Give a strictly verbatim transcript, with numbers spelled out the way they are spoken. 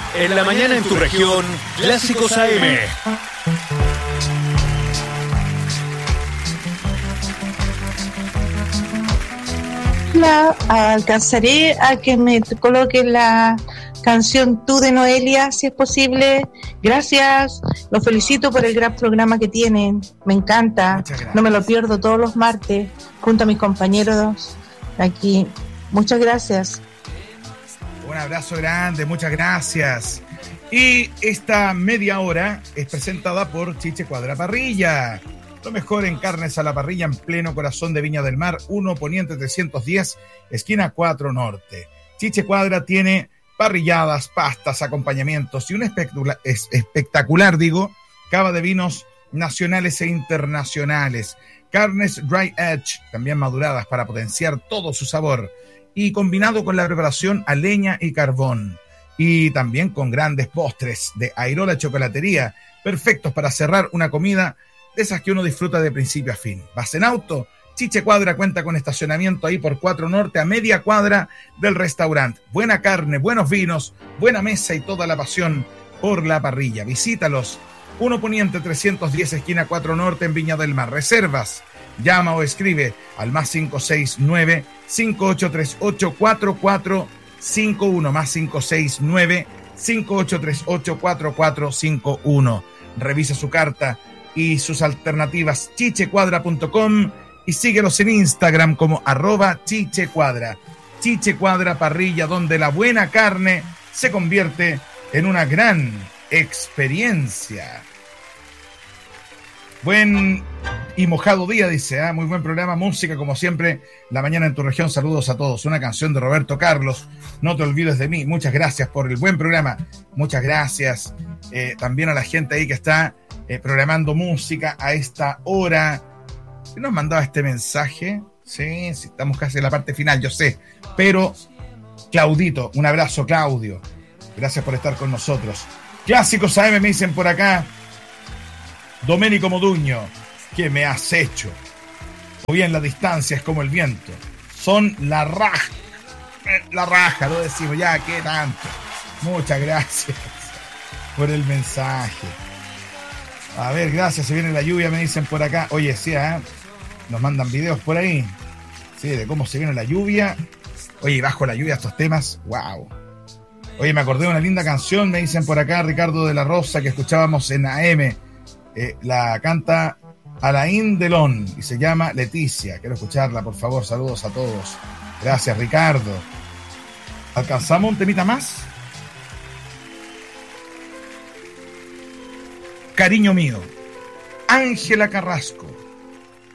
En la mañana en tu región, Clásicos A M. La, alcanzaré a que me coloque la canción Tú de Noelia, si es posible. Gracias, los felicito por el gran programa que tienen, me encanta, no me lo pierdo todos los martes junto a mis compañeros aquí. Muchas gracias. Un abrazo grande, muchas gracias. Y esta media hora es presentada por Chiche Cuadra Parrilla. Lo mejor en carnes a la parrilla en pleno corazón de Viña del Mar, uno Poniente trescientos diez, esquina cuatro Norte. Chiche Cuadra tiene parrilladas, pastas, acompañamientos y un espectacular, espectacular digo, cava de vinos nacionales e internacionales. Carnes dry edge, también maduradas para potenciar todo su sabor. Y combinado con la preparación a leña y carbón. Y también con grandes postres de Airola Chocolatería, perfectos para cerrar una comida de esas que uno disfruta de principio a fin. ¿Vas en auto? Chiche Cuadra cuenta con estacionamiento ahí por cuatro Norte, a media cuadra del restaurante. Buena carne, buenos vinos, buena mesa y toda la pasión por la parrilla. Visítalos. uno Poniente trescientos diez, esquina cuatro Norte en Viña del Mar. Reservas. Llama o escribe al más cinco seis nueve, cinco ocho tres ocho, cuatro cuatro cinco uno, más cinco seis nueve, cinco ocho tres ocho, cuatro cuatro cinco uno. Revisa su carta y sus alternativas chichecuadra punto com y síguelos en Instagram como arroba chichecuadra. Chiche Cuadra Parrilla, donde la buena carne se convierte en una gran experiencia. Buen y mojado día, dice, ¿eh? Muy buen programa, música como siempre, La Mañana en tu Región. Saludos a todos. Una canción de Roberto Carlos, No te olvides de mí. Muchas gracias por el buen programa. Muchas gracias eh, también a la gente ahí que está eh, programando música a esta hora. ¿Quién nos mandaba este mensaje? Sí, sí, estamos casi en la parte final, yo sé. Pero, Claudito, un abrazo, Claudio. Gracias por estar con nosotros. Clásicos A M me dicen por acá. Doménico Moduño, ¿qué me has hecho? O bien la distancia es como el viento. Son la raja. La raja, lo decimos ya, ¿qué tanto? Muchas gracias por el mensaje. A ver, gracias, se viene la lluvia, me dicen por acá. Oye, sí, ¿eh? Nos mandan videos por ahí. Sí, de cómo se viene la lluvia. Oye, bajo la lluvia estos temas, wow. Oye, me acordé de una linda canción, me dicen por acá, Ricardo de la Rosa, que escuchábamos en A M. Eh, la canta Alain Delon y se llama Leticia. Quiero escucharla, por favor. Saludos a todos. Gracias, Ricardo. ¿Alcanzamos un temita más? Cariño mío. Ángela Carrasco.